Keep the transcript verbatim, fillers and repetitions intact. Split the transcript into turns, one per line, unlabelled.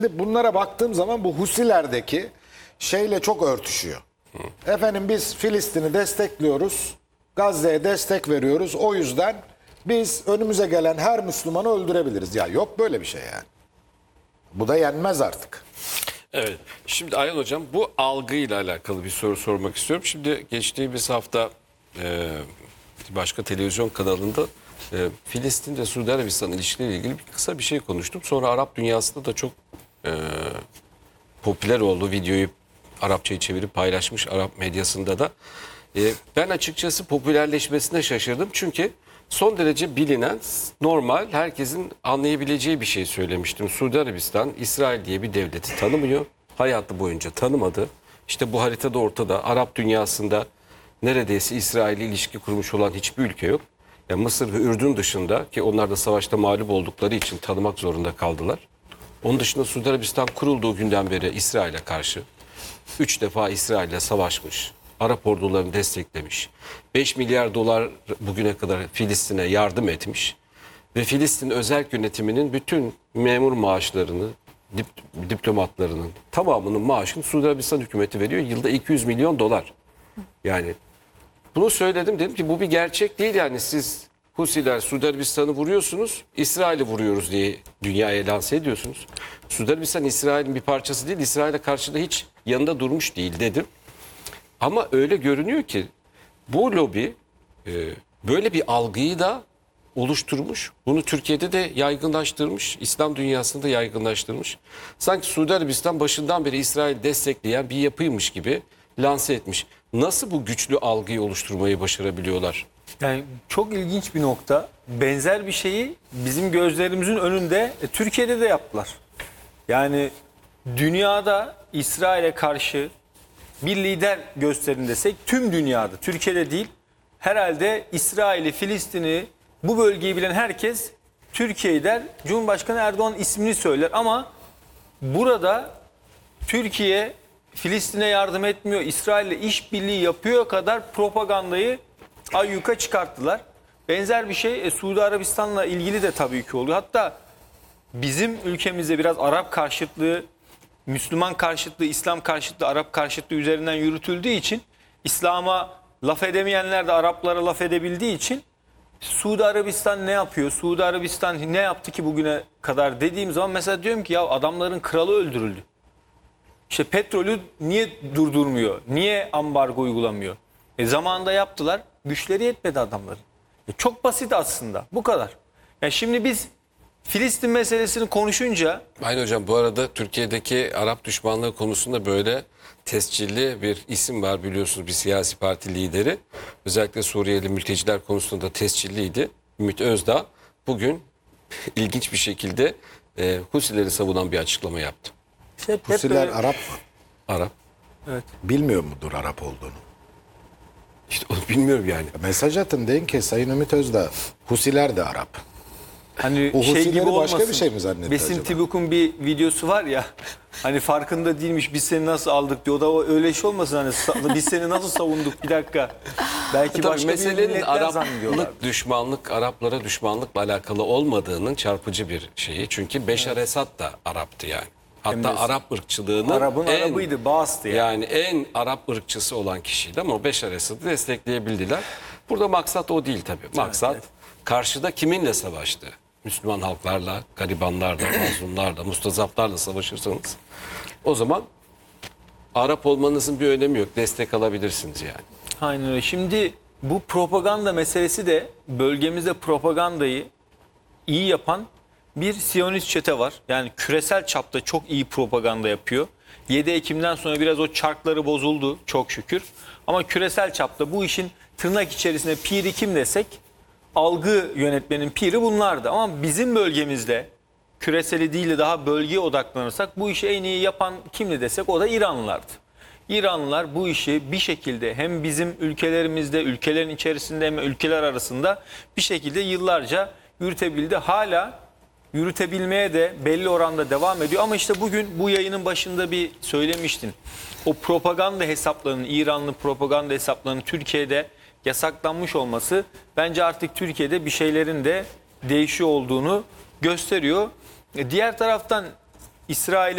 Bunlara baktığım zaman bu Husilerdeki şeyle çok örtüşüyor. Hı. Efendim biz Filistin'i destekliyoruz, Gazze'ye destek veriyoruz. O yüzden biz önümüze gelen her Müslümanı öldürebiliriz. Ya yok böyle bir şey yani. Bu da yenmez artık.
Evet. Şimdi Ayhan Hocam bu algıyla alakalı bir soru sormak istiyorum. Şimdi geçtiğimiz hafta e, başka televizyon kanalında e, Filistin ve Suudi Arabistan ilişkileriyle ilgili bir kısa bir şey konuştum. Sonra Arap dünyasında da çok e, popüler oldu. Videoyu Arapçayı çevirip paylaşmış Arap medyasında da. E, ben açıkçası popülerleşmesine şaşırdım. Çünkü son derece bilinen, normal, herkesin anlayabileceği bir şey söylemiştim. Suudi Arabistan, İsrail diye bir devleti tanımıyor. Hayatı boyunca tanımadı. İşte bu haritada ortada. Arap dünyasında neredeyse İsrail'le ilişki kurmuş olan hiçbir ülke yok. Yani Mısır ve Ürdün dışında, ki onlar da savaşta mağlup oldukları için tanımak zorunda kaldılar. Onun dışında Suudi Arabistan kurulduğu günden beri İsrail'e karşı üç defa İsrail'le savaşmış. Arap ordularını desteklemiş. beş milyar dolar bugüne kadar Filistin'e yardım etmiş. Ve Filistin özel yönetiminin bütün memur maaşlarını, dip, diplomatlarının tamamının maaşını Suudi Arabistan hükümeti veriyor. Yılda iki yüz milyon dolar. Yani bunu söyledim, dedim ki bu bir gerçek değil yani. Siz Husiler Suudi Arabistan'ı vuruyorsunuz, İsrail'i vuruyoruz diye dünyaya lanse ediyorsunuz. Suudi Arabistan İsrail'in bir parçası değil, İsrail'e karşı da hiç yanında durmuş değil dedim. Ama öyle görünüyor ki bu lobi e, böyle bir algıyı da oluşturmuş. Bunu Türkiye'de de yaygınlaştırmış. İslam dünyasında yaygınlaştırmış. Sanki Suudi Arabistan başından beri İsrail destekleyen bir yapıymış gibi lanse etmiş. Nasıl bu güçlü algıyı oluşturmayı başarabiliyorlar?
Yani çok ilginç bir nokta. Benzer bir şeyi bizim gözlerimizin önünde e, Türkiye'de de yaptılar. Yani dünyada İsrail'e karşı bir lider gösterin desek tüm dünyada, Türkiye'de değil, herhalde İsrail'i, Filistin'i, bu bölgeyi bilen herkes Türkiye der. Cumhurbaşkanı Erdoğan ismini söyler ama burada Türkiye Filistin'e yardım etmiyor, İsrail'le işbirliği yapıyor kadar propagandayı ayyuka çıkarttılar. Benzer bir şey e, Suudi Arabistan'la ilgili de tabii ki oluyor. Hatta bizim ülkemizde biraz Arap karşıtlığı, Müslüman karşıtlığı, İslam karşıtlığı, Arap karşıtlığı üzerinden yürütüldüğü için, İslam'a laf edemeyenler de Araplara laf edebildiği için Suudi Arabistan ne yapıyor? Suudi Arabistan ne yaptı ki bugüne kadar dediğim zaman mesela diyorum ki ya adamların kralı öldürüldü. İşte petrolü niye durdurmuyor? Niye ambargo uygulamıyor? E zamanında yaptılar. Güçleri yetmedi adamların. E çok basit aslında. Bu kadar. Yani şimdi biz Filistin meselesini konuşunca...
Aynen hocam, bu arada Türkiye'deki Arap düşmanlığı konusunda böyle tescilli bir isim var biliyorsunuz, bir siyasi parti lideri. Özellikle Suriyeli mülteciler konusunda da tescilliydi. Ümit Özdağ bugün ilginç bir şekilde e, Husileri savunan bir açıklama yaptı.
İşte
Husiler
böyle...
Arap mı?
Arap.
Evet.
Bilmiyor mudur Arap olduğunu?
İşte onu bilmiyorum yani.
Mesaj atın, deyin ki Sayın Ümit Özdağ, Husiler de Arap.
Hani
O
şey gibi
Husileri
olmasın.
başka bir şey mi zannetti
Besim
acaba?
Tibuk'un bir videosu var ya. Hani farkında değilmiş, biz seni nasıl aldık diyor. O da öyle şey olmasın, hani biz seni nasıl savunduk, bir dakika. Belki
Tabii
başka
meselenin
bir milletler zannediyorlar.
Araplık, düşmanlık, Araplara düşmanlıkla alakalı olmadığının çarpıcı bir şeyi. Çünkü Beşar evet. Esad da Arap'tı yani. Hatta
Hem de
Arap ırkçılığının
Arap'ın
en,
Arabıydı, Bağız'tı yani.
Yani en Arap ırkçısı olan kişiydi ama o Beşar Esad'ı destekleyebildiler. Burada maksat o değil tabii. Maksat evet, evet. karşıda kiminle savaştı? Müslüman halklarla, garibanlarla, mazlumlarla, mustazaflarla savaşırsanız o zaman Arap olmanızın bir önemi yok. Destek alabilirsiniz yani.
Aynen öyle. Şimdi bu propaganda meselesi de bölgemizde propagandayı iyi yapan bir Siyonist çete var. Yani küresel çapta çok iyi propaganda yapıyor. yedi Ekim'den sonra biraz o çarkları bozuldu çok şükür. Ama küresel çapta bu işin tırnak içerisinde piri kim desek, algı yönetmenin piri bunlardı. Ama bizim bölgemizde küreseli değil de daha bölgeye odaklanırsak bu işi en iyi yapan kimdi desek o da İranlılardı. İranlılar bu işi bir şekilde hem bizim ülkelerimizde, ülkelerin içerisinde hem ülkeler arasında bir şekilde yıllarca yürütebildi. Hala yürütebilmeye de belli oranda devam ediyor. Ama işte bugün bu yayının başında bir söylemiştim. O propaganda hesaplarının, İranlı propaganda hesaplarının Türkiye'de yasaklanmış olması bence artık Türkiye'de bir şeylerin de değişiyor olduğunu gösteriyor. Diğer taraftan İsrail'in